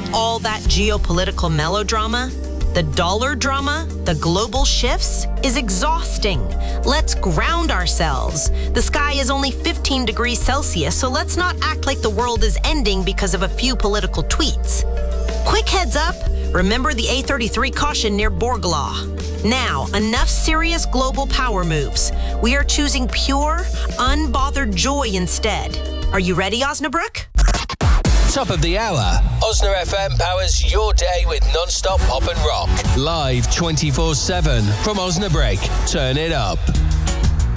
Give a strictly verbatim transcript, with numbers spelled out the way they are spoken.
all that geopolitical melodrama, the dollar drama, the global shifts, is exhausting. Let's ground ourselves. The sky is only fifteen degrees Celsius, so let's not act like the world is ending because of a few political tweets. Quick heads up, remember the A thirty-three caution near Borglaw. Now, enough serious global power moves. We are choosing pure, unbothered joy instead. Are you ready, Osnabrück? Top of the hour. Osna F M powers your day with non-stop pop and rock. Live twenty-four seven from Osnabrück. Turn it up.